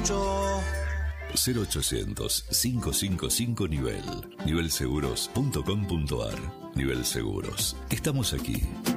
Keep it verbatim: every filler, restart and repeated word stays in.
mucho. cero ochocientos, cinco cinco cinco nivel. nivel seguros punto com punto ar. Nivel Seguros. Estamos aquí.